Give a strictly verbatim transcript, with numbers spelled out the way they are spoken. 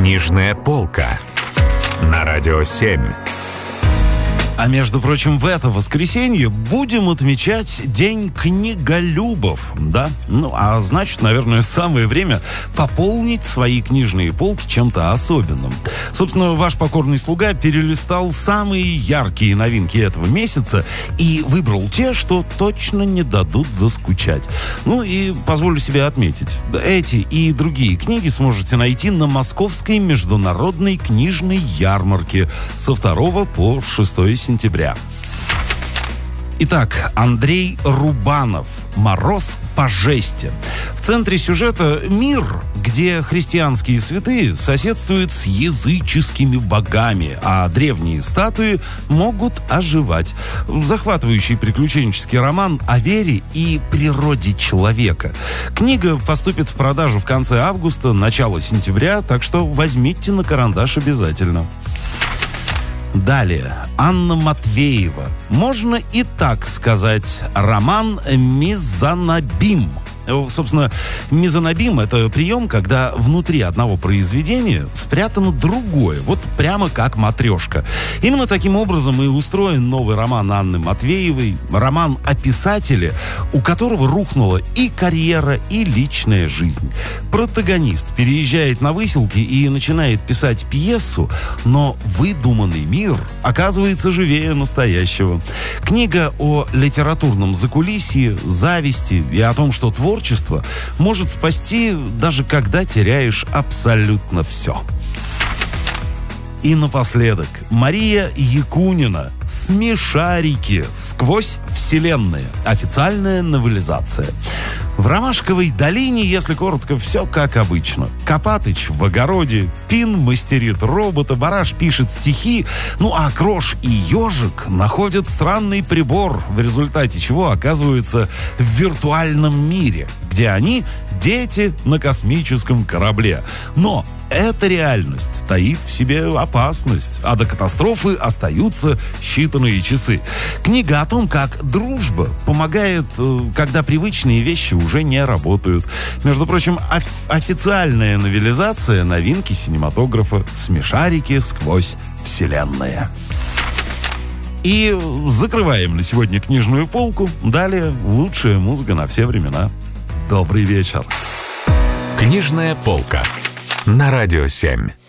Книжная полка на Радио семь. А между прочим, в это воскресенье будем отмечать День книголюбов, да? Ну, а значит, наверное, самое время пополнить свои книжные полки чем-то особенным. Собственно, ваш покорный слуга перелистал самые яркие новинки этого месяца и выбрал те, что точно не дадут заскучать. Ну и позволю себе отметить, эти и другие книги сможете найти на Московской международной книжной ярмарке со второго по шестое сентября. Итак, Андрей Рубанов «Мороз по жести». В центре сюжета мир, где христианские святые соседствуют с языческими богами, а древние статуи могут оживать. Захватывающий приключенческий роман о вере и природе человека. Книга поступит в продажу в конце августа, начало сентября, так что возьмите на карандаш обязательно. Далее. Анна Матвеева. Можно и так сказать. Роман «Мизанабим». Собственно, мизанабим — это прием, когда внутри одного произведения спрятано другое, вот прямо как матрешка. Именно таким образом и устроен новый роман Анны Матвеевой, роман о писателе, у которого рухнула и карьера, и личная жизнь. Протагонист переезжает на выселки и начинает писать пьесу, но выдуманный мир оказывается живее настоящего. Книга о литературном закулисье, зависти и о том, что творчество Творчество может спасти, даже когда теряешь абсолютно все. И напоследок, Мария Якунина «Смешарики. Сквозь вселенные». Официальная новелизация. В Ромашковой долине, если коротко, все как обычно. Копатыч в огороде, Пин мастерит робота, Бараш пишет стихи, ну а Крош и Ежик находят странный прибор, в результате чего оказываются в виртуальном мире, где они дети на космическом корабле. Но эта реальность таит в себе опасность, а до катастрофы остаются считанные часы. Книга о том, как дружба помогает, когда привычные вещи уже не работают. Между прочим, оф- официальная новелизация новинки синематографа «Смешарики. Сквозь вселенные». И закрываем на сегодня книжную полку. Далее лучшая музыка на все времена. Добрый вечер. Книжная полка на Радио семь.